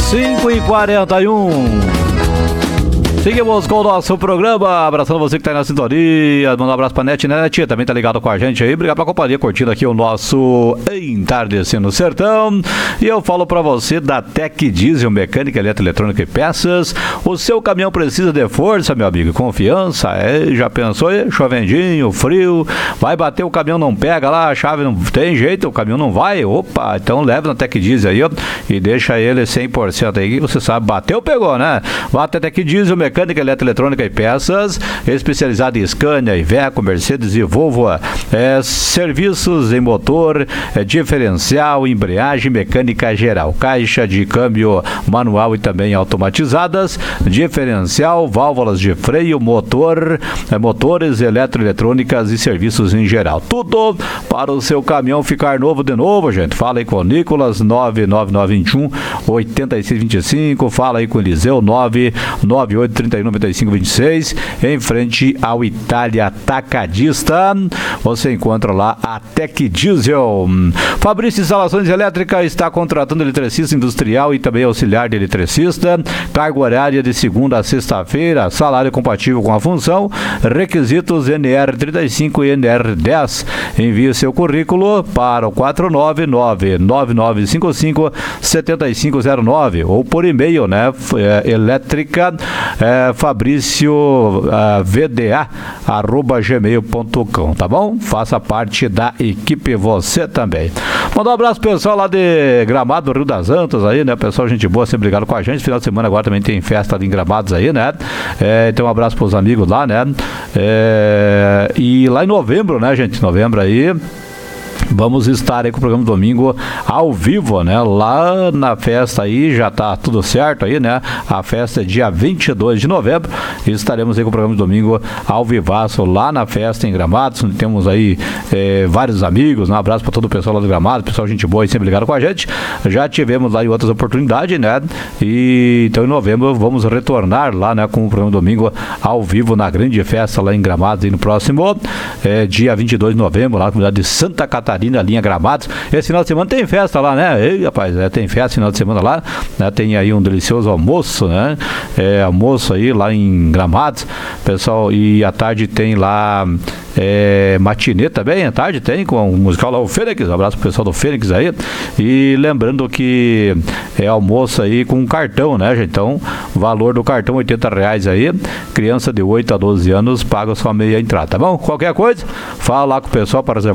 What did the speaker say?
5h41. Seguimos com o nosso programa, abraçando você que tá aí na sintonia, manda um abraço pra NetNet, também tá ligado com a gente aí, obrigado pela companhia, curtindo aqui o nosso Entardecendo Sertão, e eu falo pra você da Tec Diesel, mecânica, eletrônica e peças. O seu caminhão precisa de força, meu amigo, confiança, já pensou aí, chovendinho, frio, vai bater, o caminhão não pega lá, a chave não tem jeito, o caminhão não vai, opa, então leva na Tec Diesel aí, ó, e deixa ele 100% aí, você sabe, bateu, pegou, né? Bate a Tec Diesel, mecânica, eletrônica e peças, especializada em Scania, Iveco, Mercedes e Volvo, serviços em motor, diferencial, embreagem, mecânica geral, caixa de câmbio manual e também automatizadas, diferencial, válvulas de freio, motor, motores, eletroeletrônicas e serviços em geral, tudo para o seu caminhão ficar novo de novo, gente. Fala aí com o Nicolas, 99921 8625, fala aí com o Eliseu, 998 319526, em frente ao Itália Atacadista. Você encontra lá a Tec Diesel. Fabrício Instalações Elétricas está contratando eletricista industrial e também auxiliar de eletricista. Carga horária de segunda a sexta-feira, salário compatível com a função, requisitos NR35 e NR10. Envie seu currículo para o 499-9955-7509 ou por e-mail, né? Elétrica Fabrício VDA@gmail.com, tá bom? Faça parte da equipe você também. Mandar um abraço pro pessoal lá de Gramado, Rio das Antas aí, né? Pessoal, gente boa, sempre ligado com a gente. Final de semana agora também tem festa ali em Gramados aí, né? Então um abraço pros amigos lá, né? E lá em novembro, né, gente? Novembro aí, vamos estar aí com o programa domingo ao vivo, né? Lá na festa aí, já tá tudo certo aí, né? A festa é dia 22 de novembro e estaremos aí com o programa domingo ao vivaço lá na festa em Gramados. Temos aí vários amigos, né? Um abraço para todo o pessoal lá do Gramado, pessoal gente boa e sempre ligado com a gente. Já tivemos lá em outras oportunidades, né? E então em novembro vamos retornar lá, né? Com o programa domingo ao vivo na grande festa lá em Gramados e no próximo dia 22 de novembro lá na comunidade de Santa Catarina, linha Gramados. Esse final de semana tem festa lá, né? Ei, rapaz, tem festa final de semana lá, né? Tem aí um delicioso almoço, né? Almoço aí lá em Gramados, pessoal, e à tarde tem lá matinê também, à tarde tem com o musical lá, o Fênix. Um abraço pro pessoal do Fênix aí. E lembrando que almoço aí com cartão, né, gente? Então, valor do cartão R$80 aí. Criança de 8 a 12 anos paga só meia entrada, tá bom? Qualquer coisa, fala lá com o pessoal para reservar